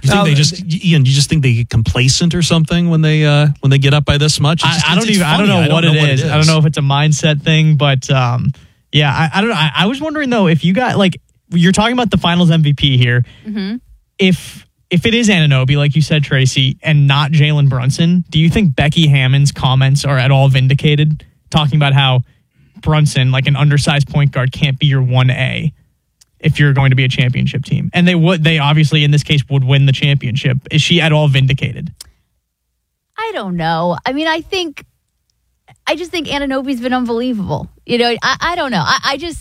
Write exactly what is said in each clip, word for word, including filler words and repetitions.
You think Now, they just, Ian? You just think they get complacent or something when they uh, when they get up by this much? I, I don't even. I don't know, I don't what, know it what it is. I don't know if it's a mindset thing, but um, yeah, I, I don't know. I, I was wondering though if you got like you're talking about the Finals M V P here. Mm-hmm. If if it is Anunoby, like you said, Tracy, and not Jalen Brunson, do you think Becky Hammond's comments are at all vindicated? Talking about how Brunson, like an undersized point guard, can't be your one A if you're going to be a championship team. And they would, they obviously in this case would win the championship. Is she at all vindicated? I don't know. I mean, I think, I just think Anunoby's been unbelievable. You know, I, I don't know. I, I just,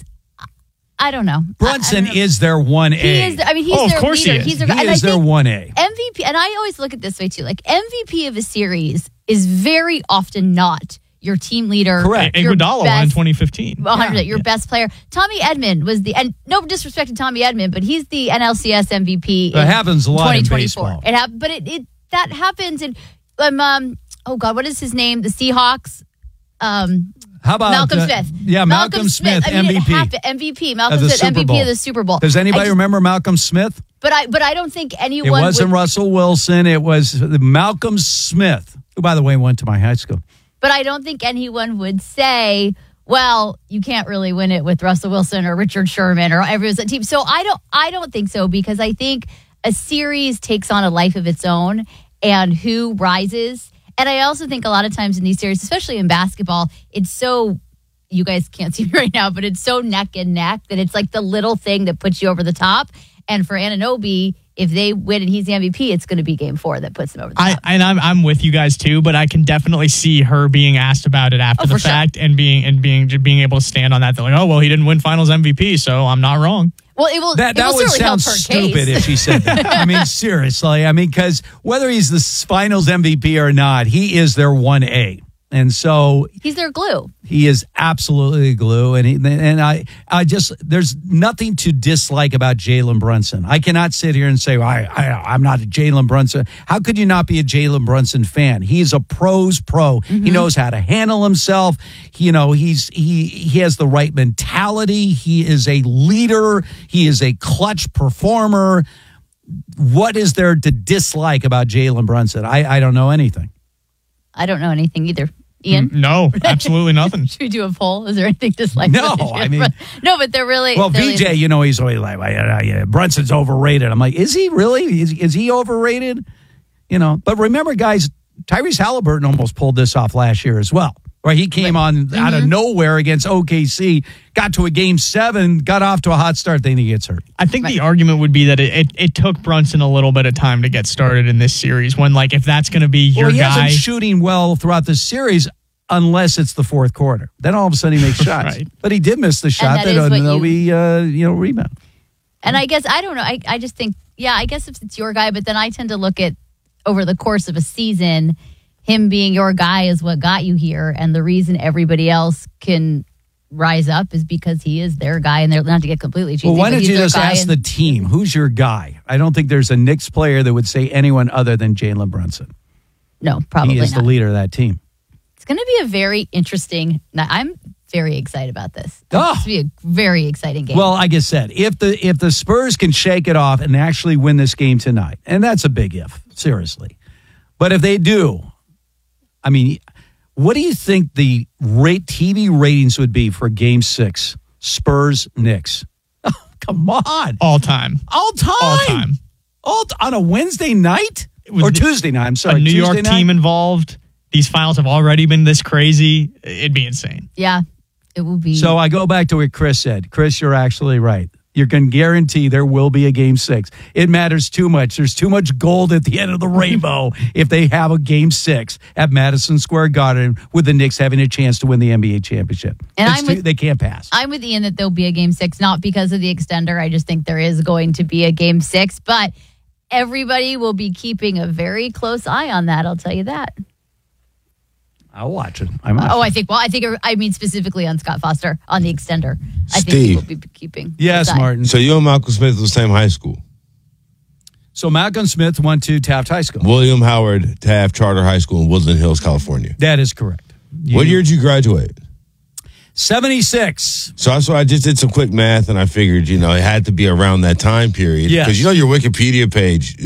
I don't know. Brunson I, I don't know. is their one A. He is. I mean, he's Oh, of their course leader. he is. He's their, He and is I their think one A. M V P, and I always look at it this way too. Like M V P of a series is very often not your team leader. Correct. your Iguodala won in best- twenty fifteen. one hundred percent Yeah, your yeah. best player. Tommy Edmond was the, and no disrespect to Tommy Edmond, but he's the N L C S M V P. That in happens a lot in twenty twenty-four. baseball. It happened, but it, it that happens in um, um oh god, what is his name? The Seahawks. Um, How about Malcolm uh, Smith. Yeah, Malcolm, Smith, I mean, M V P. It happened, M V P. Malcolm Of the Smith, Super M V P Bowl. of the Super Bowl. Does anybody I just- remember Malcolm Smith? But I, but I don't think It anyone. wasn't would, Russell Wilson. It was Malcolm Smith, who, by the way, went to my high school. But I don't think anyone would say, well, you can't really win it with Russell Wilson or Richard Sherman or everyone's team. So I don't I don't think so, because I think a series takes on a life of its own, and who rises. And I also think a lot of times in these series, especially in basketball, it's so, you guys can't see me right now, but it's so neck and neck that it's like the little thing that puts you over the top. And for Anunoby, if they win and he's the M V P, it's going to be game four that puts him over the I top. and I'm I'm with you guys too, but I can definitely see her being asked about it after Oh, the for sure. fact and being and being being able to stand on that. They're like, oh well, he didn't win Finals M V P, so I'm not wrong. Well, it will, That it that will would certainly help sound her stupid case. if she said that. I mean, seriously. I mean, because whether he's the Finals M V P or not, he is their one A. And so He's their glue. he is absolutely glue. And he, and I, I just, there's nothing to dislike about Jalen Brunson. I cannot sit here and say, well, I, I, I'm not a Jalen Brunson. How could you not be a Jalen Brunson fan? He's a pro's pro. Mm-hmm. He knows how to handle himself. He, you know, he's, he, he has the right mentality. He is a leader. He is a clutch performer. What is there to dislike about Jalen Brunson? I, I don't know anything. I don't know anything either. Ian? No, absolutely nothing. Should we do a poll? Is there anything disliked? No, about I mean- no, but they're really Well, they're V J, really- you know, he's always like, well, yeah, yeah, Brunson's overrated. I'm like, is he really? Is, is he overrated? You know, but remember, guys, Tyrese Halliburton almost pulled this off last year as well. Right? He came on out of nowhere against O K C, got to a game seven, got off to a hot start, then he gets hurt. I think the argument would be that it, it, it took Brunson a little bit of time to get started in this series. When like if that's going to be your well, he guy, hasn't shooting well throughout the series unless it's the fourth quarter. Then all of a sudden he makes shots. Right. But he did miss the shot that that, is what uh, you- we, uh, you know, rebound. And I guess I don't know. I I just think yeah. I guess if it's your guy, but then I tend to look at over the course of a season, him being your guy is what got you here, and the reason everybody else can rise up is because he is their guy, and they're not to get completely cheesy. Well, why but don't he's you their just guy ask and- the team, who's your guy? I don't think there's a Knicks player that would say anyone other than Jalen Brunson. No, probably He is not. the leader of that team. It's going to be a very interesting. Now, I'm very excited about this. Oh. It's going to be a very exciting game. Well, like I said, if the if the Spurs can shake it off and actually win this game tonight, and that's a big if, seriously. But if they do, I mean, what do you think the rate T V ratings would be for Game Six, Spurs Knicks? Oh, come on, all time, all time, all time, all t- on a Wednesday night With or the- Tuesday night. I'm sorry, a New Tuesday York night? team involved. These finals have already been this crazy. It'd be insane. yeah, it will be. So I go back to what Chris said. Chris, you're actually right. You can guarantee there will be a game six. It matters too much. There's too much gold at the end of the rainbow if they have a game six at Madison Square Garden with the Knicks having a chance to win the N B A championship. And It's I'm too- with- they can't pass. I'm with Ian that there'll be a game six, not because of the extender. I just think there is going to be a game six, but everybody will be keeping a very close eye on that. I'll tell you that. I'll watch it. I'm Oh, I think, well, I think, I mean specifically on Scott Foster, on the extender. I think Steve. we'll be keeping. Yes, close eye. Martin. So you and Malcolm Smith was the same high school. So Malcolm Smith went to Taft High School. William Howard Taft Charter High School in Woodland Hills, California. That is correct. What year did you graduate? seventy-six. So that's why I just did some quick math, and I figured, you know, it had to be around that time period. Yes. Because you know your Wikipedia page